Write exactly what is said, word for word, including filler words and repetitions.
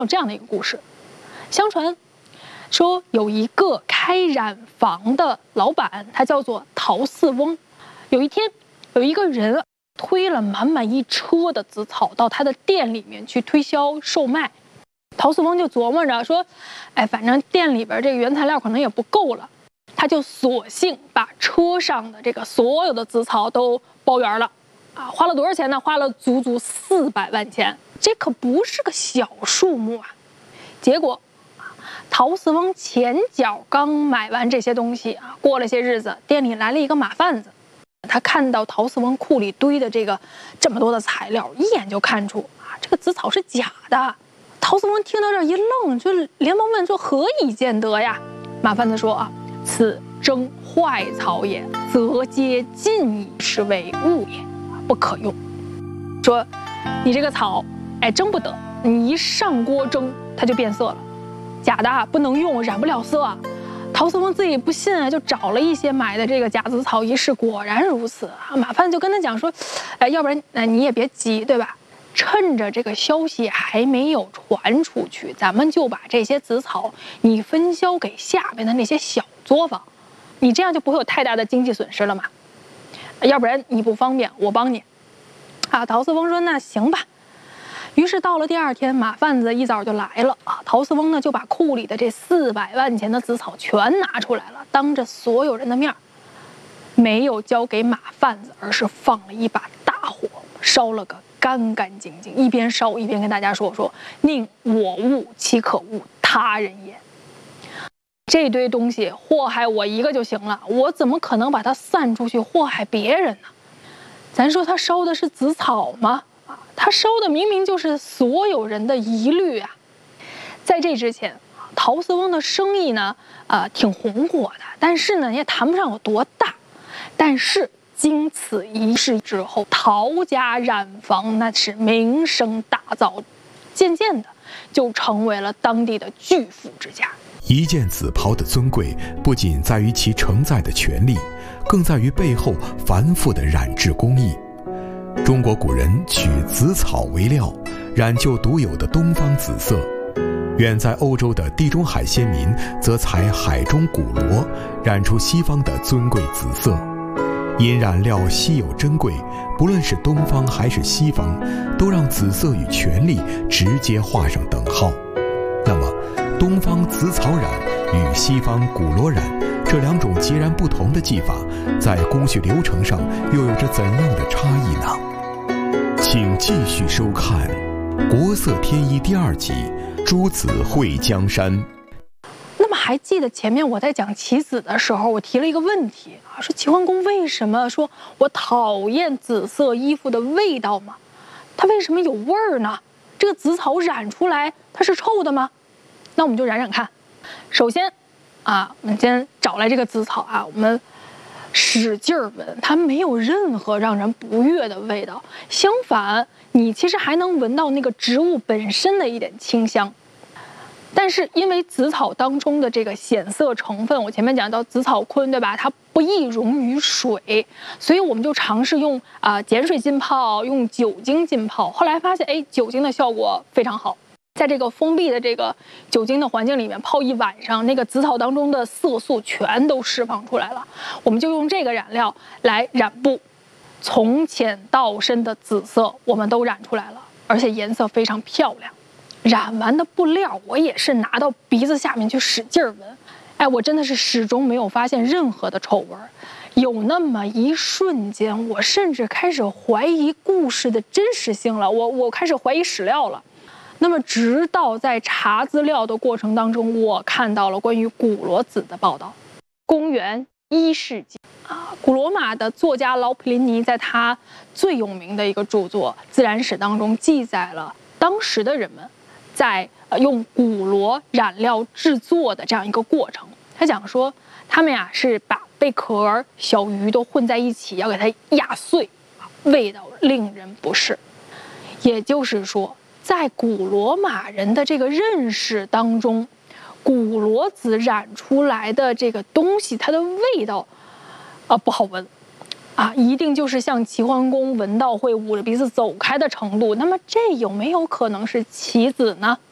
有这样的一个故事，相传说有一个开染坊的老板，他叫做陶四翁。有一天，有一个人推了满满一车的紫草到他的店里面去推销售卖。陶四翁就琢磨着说，哎，反正店里边这个原材料可能也不够了，他就索性把车上的这个所有的紫草都包圆了，啊，花了多少钱呢？花了足足四百万钱，这可不是个小数目啊！结果，陶四翁前脚刚买完这些东西啊，过了些日子，店里来了一个马贩子，他看到陶四翁库里堆的这个这么多的材料，一眼就看出啊，这个紫草是假的。陶四翁听到这儿一愣，就连忙问说：“何以见得呀？”马贩子说：“啊，此征坏草也，则皆尽矣，是为物也，不可用。”说你这个草，哎，蒸不得，你一上锅蒸，它就变色了，假的不能用，染不了色。陶四翁自己不信啊，就找了一些买的这个假紫草一试，果然如此啊。马贩子就跟他讲说：“哎，要不然，哎，你也别急，对吧？趁着这个消息还没有传出去，咱们就把这些紫草你分销给下面的那些小作坊，你这样就不会有太大的经济损失了嘛。要不然你不方便，我帮你。”啊，陶四翁说：“那行吧。”于是到了第二天，马贩子一早就来了啊。陶四翁呢就把库里的这四百万钱的紫草全拿出来了，当着所有人的面，没有交给马贩子，而是放了一把大火，烧了个干干净净，一边烧一边跟大家说说：“宁我恶其可恶他人也。这堆东西祸害我一个就行了，我怎么可能把它散出去祸害别人呢？咱说他烧的是紫草吗？啊，他烧的明明就是所有人的疑虑啊！在这之前，陶四翁的生意呢，呃，挺红火的，但是呢，也谈不上有多大。但是经此一事之后，陶家染坊那是名声大噪，渐渐的就成为了当地的巨富之家。 一件紫袍的尊贵，不仅在于其承载的权力，更在于背后繁复的染制工艺。中国古人取紫草为料，染就独有的东方紫色。远在欧洲的地中海先民，则采海中古螺，染出西方的尊贵紫色。因染料稀有珍贵，不论是东方还是西方，都让紫色与权力直接画上等号。那么，东方紫草染与西方古螺染这两种截然不同的技法，在工序流程上又有着怎样的差异呢？请继续收看《国色天一》第二集《诸子会江山》。 那么还记得前面我在讲棋子的时候，我提了一个问题啊，说齐桓公为什么说我讨厌紫色衣服的味道吗？它为什么有味儿呢？这个紫草染出来它是臭的吗？那我们就染染看。首先啊，我们先找来这个紫草啊，我们使劲儿闻，它没有任何让人不悦的味道，相反，你其实还能闻到那个植物本身的一点清香。但是因为紫草当中的这个显色成分，我前面讲到紫草醌，对吧？它不易溶于水，所以我们就尝试用啊、呃、碱水浸泡，用酒精浸泡。后来发现，哎，酒精的效果非常好，在这个封闭的这个酒精的环境里面泡一晚上，那个紫草当中的色素全都释放出来了。我们就用这个染料来染布，从浅到深的紫色我们都染出来了，而且颜色非常漂亮。染完的布料，我也是拿到鼻子下面去使劲闻，哎，我真的是始终没有发现任何的臭味儿。有那么一瞬间，我甚至开始怀疑故事的真实性了，我我开始怀疑史料了。那么，直到在查资料的过程当中，我看到了关于古罗子的报道。公元一世纪啊，古罗马的作家劳普林尼在他最有名的一个著作《自然史》当中记载了当时的人们在呃用古罗染料制作的这样一个过程。他讲说，他们呀是把贝壳、小鱼都混在一起，要给它压碎，味道令人不适。也就是说，在古罗马人的这个认识当中，古罗子染出来的这个东西，它的味道，啊、呃、不好闻，啊，一定就是像齐桓公闻到会捂着鼻子走开的程度。那么这有没有可能是棋子呢？